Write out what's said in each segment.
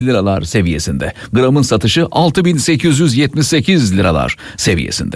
liralar seviyesinde. Gramın satışı 6.878 liralar seviyesinde.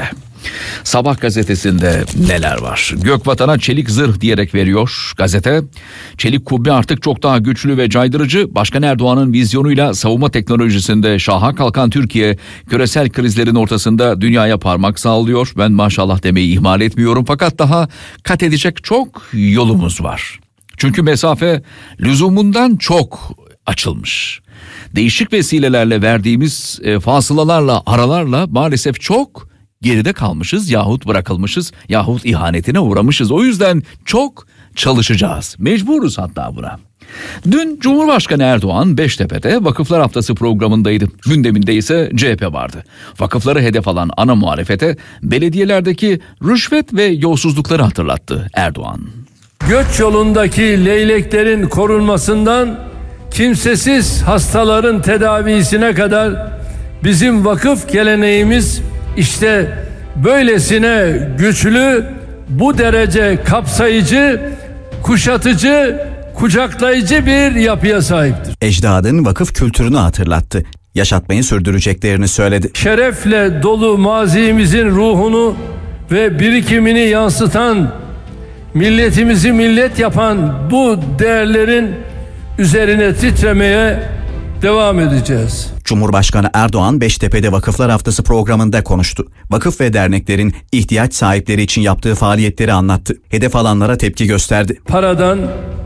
Sabah gazetesinde neler var? Gökvatan'a çelik zırh diyerek veriyor gazete. Çelik kubbe artık çok daha güçlü ve caydırıcı. Başkan Erdoğan'ın vizyonuyla savunma teknolojisinde şaha kalkan Türkiye, küresel krizlerin ortasında dünyaya parmak sallıyor. Ben maşallah demeyi ihmal etmiyorum, fakat daha kat edecek çok yolumuz var. Çünkü mesafe lüzumundan çok açılmış. Değişik vesilelerle verdiğimiz fasılalarla, aralarla maalesef çok geride kalmışız yahut bırakılmışız yahut ihanetine uğramışız. O yüzden çok çalışacağız. Mecburuz hatta buna. Dün Cumhurbaşkanı Erdoğan Beştepe'de Vakıflar Haftası programındaydı. Gündeminde ise CHP vardı. Vakıfları hedef alan ana muhalefete belediyelerdeki rüşvet ve yolsuzlukları hatırlattı Erdoğan. Göç yolundaki leyleklerin korunmasından kimsesiz hastaların tedavisine kadar bizim vakıf geleneğimiz işte böylesine güçlü, bu derece kapsayıcı, kuşatıcı, kucaklayıcı bir yapıya sahiptir. Ecdadın vakıf kültürünü hatırlattı. Yaşatmayı sürdüreceklerini söyledi. Şerefle dolu mazimizin ruhunu ve birikimini yansıtan, milletimizi millet yapan bu değerlerin üzerine titremeye devam edeceğiz. Cumhurbaşkanı Erdoğan Beştepe'de Vakıflar Haftası programında konuştu. Vakıf ve derneklerin ihtiyaç sahipleri için yaptığı faaliyetleri anlattı. Hedef alanlara tepki gösterdi. Paradan,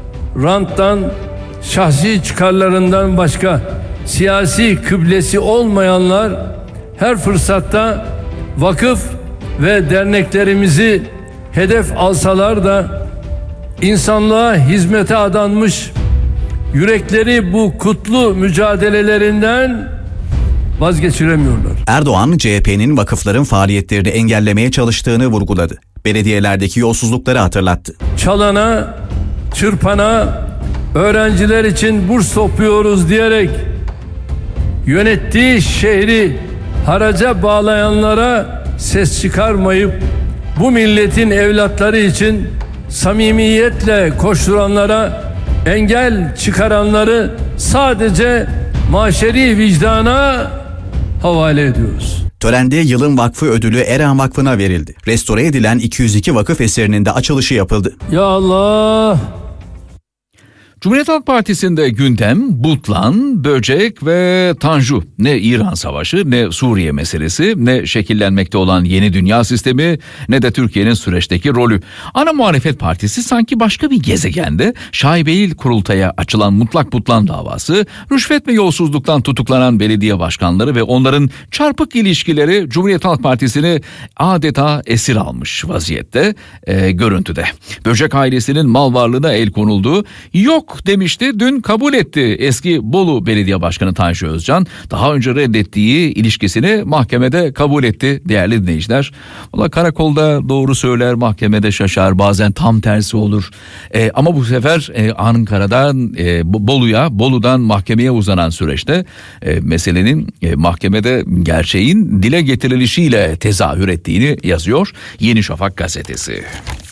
ranttan, şahsi çıkarlarından başka siyasi kıblesi olmayanlar her fırsatta vakıf ve derneklerimizi hedef alsalar da insanlığa hizmete adanmış, yürekleri bu kutlu mücadelelerinden vazgeçiremiyorlar. Erdoğan, CHP'nin vakıfların faaliyetlerini engellemeye çalıştığını vurguladı. Belediyelerdeki yolsuzlukları hatırlattı. Çalana, çırpana, öğrenciler için burs topluyoruz diyerek yönettiği şehri haraca bağlayanlara ses çıkarmayıp bu milletin evlatları için samimiyetle koşturanlara engel çıkaranları sadece maşeri vicdana havale ediyoruz. Törende yılın vakfı ödülü Eren Vakfı'na verildi. Restore edilen 202 vakıf eserinin de açılışı yapıldı. Ya Allah! Cumhuriyet Halk Partisi'nde gündem Butlan, Böcek ve Tanju. Ne İran Savaşı, ne Suriye meselesi, ne şekillenmekte olan yeni dünya sistemi, ne de Türkiye'nin süreçteki rolü. Ana muhalefet partisi sanki başka bir gezegende. Şaibeli kurultaya açılan mutlak Butlan davası, rüşvet ve yolsuzluktan tutuklanan belediye başkanları ve onların çarpık ilişkileri Cumhuriyet Halk Partisi'ni adeta esir almış vaziyette görüntüde. Böcek ailesinin mal varlığına el konuldu. Yok demişti, dün kabul etti eski Bolu Belediye Başkanı Tanju Özcan. Daha önce reddettiği ilişkisini mahkemede kabul etti değerli dinleyiciler. Valla karakolda doğru söyler, mahkemede şaşar, bazen tam tersi olur. Ama bu sefer Ankara'dan Bolu'dan mahkemeye uzanan süreçte meselenin mahkemede gerçeğin dile getirilişiyle tezahür ettiğini yazıyor Yeni Şafak gazetesi.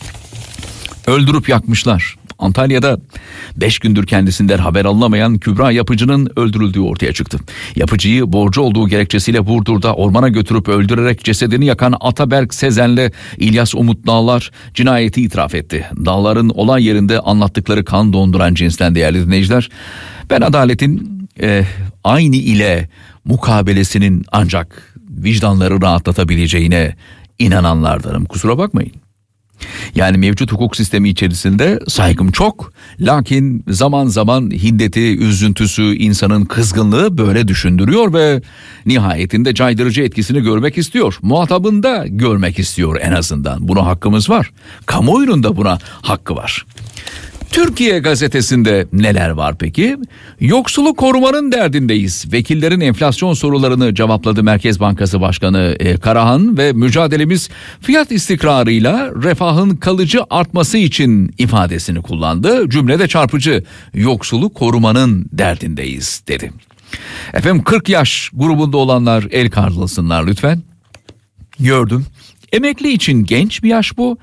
Öldürüp yakmışlar. Antalya'da 5 gündür kendisinden haber alınamayan Kübra Yapıcı'nın öldürüldüğü ortaya çıktı. Yapıcı'yı borcu olduğu gerekçesiyle Burdur'da ormana götürüp öldürerek cesedini yakan Ataberk Sezen'le İlyas Umut Dağlar cinayeti itiraf etti. Dağlar'ın olay yerinde anlattıkları kan donduran cinsten değerli dinleyiciler. Ben adaletin aynı ile mukabelesinin ancak vicdanları rahatlatabileceğine inananlardanım. Kusura bakmayın. Yani mevcut hukuk sistemi içerisinde saygım çok, lakin zaman zaman hiddeti, üzüntüsü, insanın kızgınlığı böyle düşündürüyor ve nihayetinde caydırıcı etkisini görmek istiyor. Muhatabında görmek istiyor en azından. Buna hakkımız var. Kamuoyunun da buna hakkı var. Türkiye gazetesinde neler var peki? Yoksulu korumanın derdindeyiz. Vekillerin enflasyon sorularını cevapladı Merkez Bankası Başkanı Karahan ve mücadelemiz fiyat istikrarıyla refahın kalıcı artması için ifadesini kullandı. Cümlede çarpıcı, yoksulu korumanın derdindeyiz dedi. Efendim 40 yaş grubunda olanlar el kaldırsınlar lütfen. Gördüm. Emekli için genç bir yaş bu.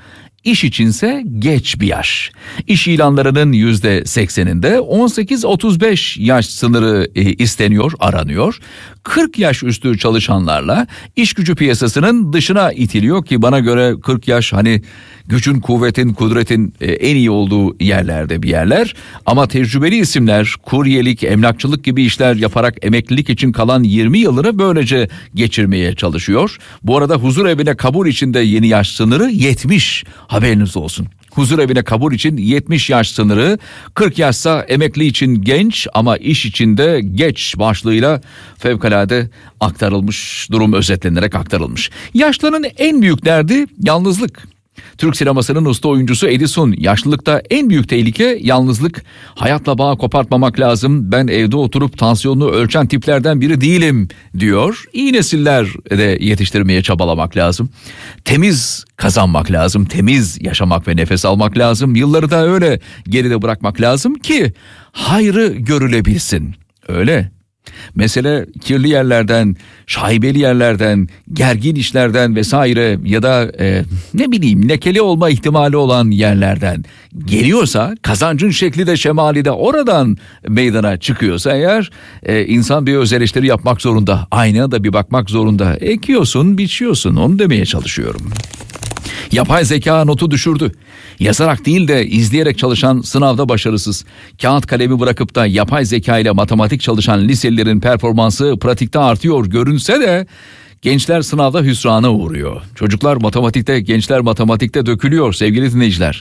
İş içinse geç bir yaş. İş ilanlarının %80'inde 18-35 yaş sınırı isteniyor, aranıyor. 40 yaş üstü çalışanlarla iş gücü piyasasının dışına itiliyor ki bana göre 40 yaş hani gücün, kuvvetin, kudretin en iyi olduğu yerlerde bir yerler. Ama tecrübeli isimler kuryelik, emlakçılık gibi işler yaparak emeklilik için kalan 20 yılını böylece geçirmeye çalışıyor. Bu arada huzur evine kabul içinde yeni yaş sınırı 70, haberiniz olsun. Huzur evine kabul için 70 yaş sınırı, 40 yaşsa emekli için genç ama iş içinde geç başlığıyla fevkalade aktarılmış, durum özetlenerek aktarılmış. Yaşlıların en büyük derdi yalnızlık. Türk sinemasının usta oyuncusu Edison, yaşlılıkta en büyük tehlike yalnızlık. Hayatla bağ kopartmamak lazım. Ben evde oturup tansiyonunu ölçen tiplerden biri değilim diyor. İyi nesiller de yetiştirmeye çabalamak lazım. Temiz kazanmak lazım. Temiz yaşamak ve nefes almak lazım. Yılları da öyle geride bırakmak lazım ki hayrı görülebilsin. Öyle. Mesele kirli yerlerden, şaibeli yerlerden, gergin işlerden vesaire ya da lekeli olma ihtimali olan yerlerden geliyorsa, kazancın şekli de şemali de oradan meydana çıkıyorsa eğer insan bir öz eleştiri yapmak zorunda, aynaya da bir bakmak zorunda. Ekiyorsun, biçiyorsun, onu demeye çalışıyorum. Yapay zeka notu düşürdü. Yazarak değil de izleyerek çalışan sınavda başarısız. Kağıt kalemi bırakıp da yapay zeka ile matematik çalışan liselilerin performansı pratikte artıyor görünse de gençler sınavda hüsrana uğruyor. Çocuklar matematikte, gençler matematikte dökülüyor sevgili dinleyiciler.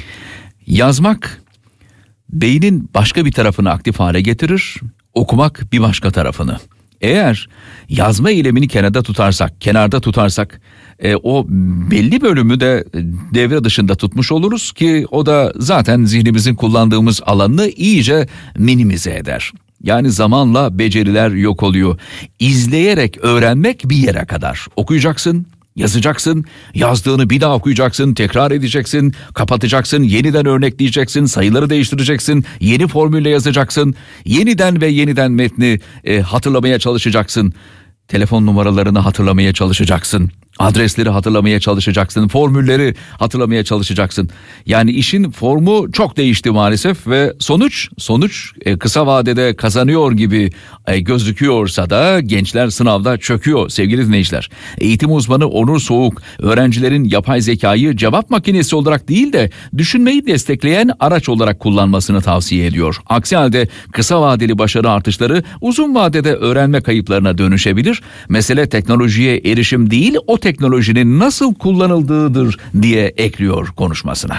Yazmak beynin başka bir tarafını aktif hale getirir, okumak bir başka tarafını. Eğer yazma eylemini kenarda tutarsak o belli bölümü de devre dışında tutmuş oluruz ki o da zaten zihnimizin kullandığımız alanını iyice minimize eder. Yani zamanla beceriler yok oluyor. İzleyerek öğrenmek bir yere kadar. Okuyacaksın, yazacaksın, yazdığını bir daha okuyacaksın, tekrar edeceksin, kapatacaksın, yeniden örnekleyeceksin, sayıları değiştireceksin, yeni formülle yazacaksın, yeniden metni hatırlamaya çalışacaksın, telefon numaralarını hatırlamaya çalışacaksın, adresleri hatırlamaya çalışacaksın, formülleri hatırlamaya çalışacaksın. Yani işin formu çok değişti maalesef ve sonuç kısa vadede kazanıyor gibi gözüküyorsa da gençler sınavda çöküyor sevgili dinleyiciler. Eğitim uzmanı Onur Soğuk, öğrencilerin yapay zekayı cevap makinesi olarak değil de düşünmeyi destekleyen araç olarak kullanmasını tavsiye ediyor. Aksi halde kısa vadeli başarı artışları uzun vadede öğrenme kayıplarına dönüşebilir. Mesele teknolojiye erişim değil, o teknolojinin nasıl kullanıldığıdır diye ekliyor konuşmasına.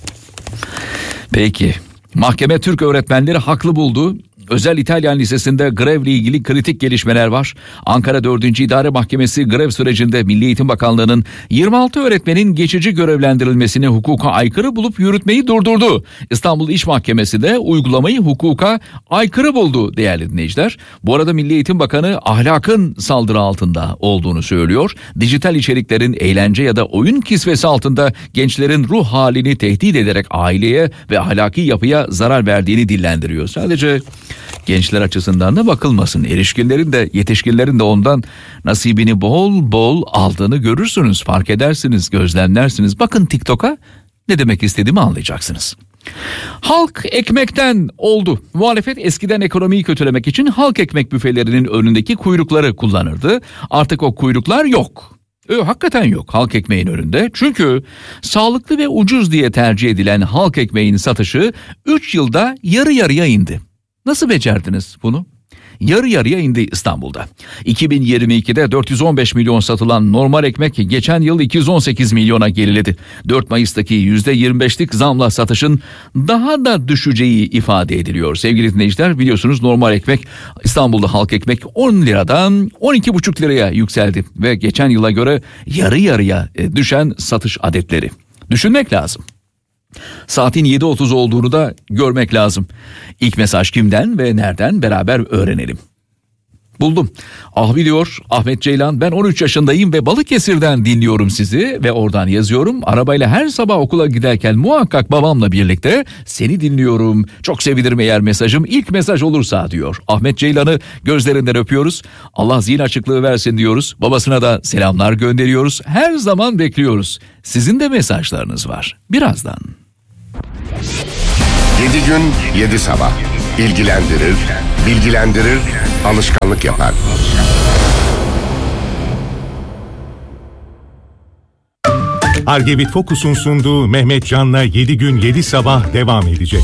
Peki, mahkeme Türk öğretmenleri haklı buldu. Özel İtalyan Lisesi'nde grevle ilgili kritik gelişmeler var. Ankara 4. İdare Mahkemesi grev sürecinde Milli Eğitim Bakanlığı'nın 26 öğretmenin geçici görevlendirilmesini hukuka aykırı bulup yürütmeyi durdurdu. İstanbul İş Mahkemesi de uygulamayı hukuka aykırı buldu değerli dinleyiciler. Bu arada Milli Eğitim Bakanı ahlakın saldırı altında olduğunu söylüyor. Dijital içeriklerin eğlence ya da oyun kisvesi altında gençlerin ruh halini tehdit ederek aileye ve ahlaki yapıya zarar verdiğini dillendiriyor. Sadece gençler açısından da bakılmasın. Erişkinlerin de yetişkinlerin de ondan nasibini bol bol aldığını görürsünüz, fark edersiniz, gözlemlersiniz. Bakın TikTok'a, ne demek istediğimi anlayacaksınız. Halk ekmekten oldu. Muhalefet eskiden ekonomiyi kötülemek için halk ekmek büfelerinin önündeki kuyrukları kullanırdı. Artık o kuyruklar yok. Hakikaten yok halk ekmeğin önünde. Çünkü sağlıklı ve ucuz diye tercih edilen halk ekmeğin satışı 3 yılda yarı yarıya indi. Nasıl becerdiniz bunu? Yarı yarıya indi İstanbul'da. 2022'de 415 milyon satılan normal ekmek geçen yıl 218 milyona geriledi. 4 Mayıs'taki %25'lik zamla satışın daha da düşeceği ifade ediliyor. Sevgili dinleyiciler, biliyorsunuz normal ekmek, İstanbul'da halk ekmek 10 liradan 12,5 liraya yükseldi ve geçen yıla göre yarı yarıya düşen satış adetleri. Düşünmek lazım. Saatin 7.30 olduğunu da görmek lazım. İlk mesaj kimden ve nereden beraber öğrenelim. buldum. Biliyor Ahmet Ceylan, ben 13 yaşındayım ve Balıkesir'den dinliyorum sizi ve oradan yazıyorum. Arabayla her sabah okula giderken muhakkak babamla birlikte seni dinliyorum. Çok sevinirim eğer mesajım ilk mesaj olursa diyor. Ahmet Ceylan'ı gözlerinden öpüyoruz. Allah zihin açıklığı versin diyoruz. Babasına da selamlar gönderiyoruz. Her zaman bekliyoruz. Sizin de mesajlarınız var. Birazdan. 7 gün 7 sabah. İlgilendirir, bilgilendirir, alışkanlık yapar. Argevit Focus'un sunduğu Mehmet Can'la 7 gün 7 sabah devam edecek.